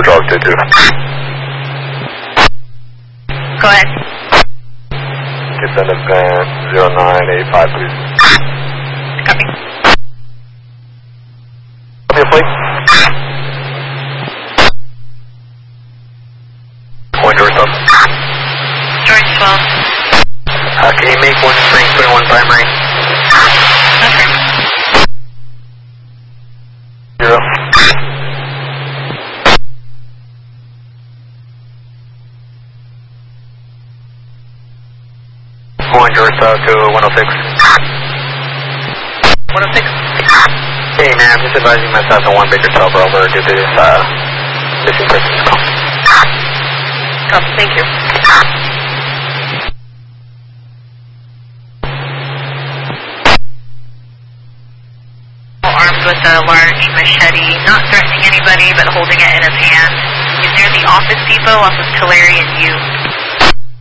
Charlie 22. Go ahead. Descend of van 0985, please. Copy. Copy your plate. Point George 12. George 12. Can you make one spring 21 primary? Okay. 0. Point George to 106. 106. Hey man, I'm just advising myself on 1 Baker 12 over due to this missing person's call. Copy, thank you. Armed with a large machete, not threatening anybody, but holding it in his hand. He's near the office depot off of Tulare and U.